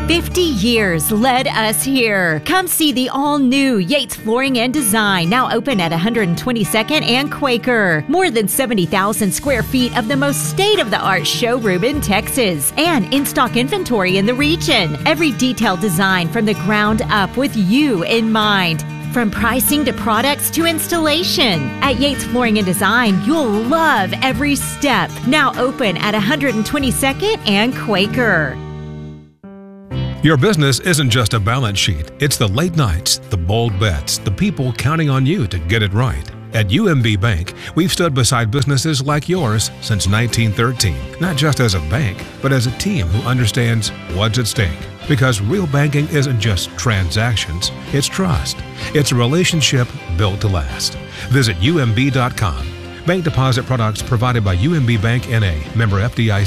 50 years led us here. Come see the all-new Yates Flooring and Design, now open at 122nd and Quaker. More than 70,000 square feet of the most state-of-the-art showroom in Texas, and in-stock inventory in the region. Every detailed design from the ground up with you in mind. From pricing to products to installation. At Yates Flooring and Design, you'll love every step. Now open at 122nd and Quaker. Your business isn't just a balance sheet. It's the late nights, the bold bets, the people counting on you to get it right. At UMB Bank, we've stood beside businesses like yours since 1913, not just as a bank, but as a team who understands what's at stake. Because real banking isn't just transactions, it's trust. It's a relationship built to last. Visit UMB.com. Bank deposit products provided by UMB Bank N.A., member FDIC.